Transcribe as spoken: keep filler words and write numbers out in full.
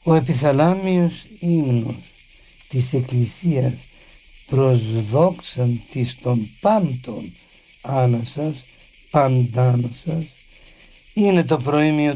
Ο επιθαλάμιος ύμνος της Εκκλησίας προς δόξαν της των πάντων άνασας, παντάνασας, είναι το προήμιο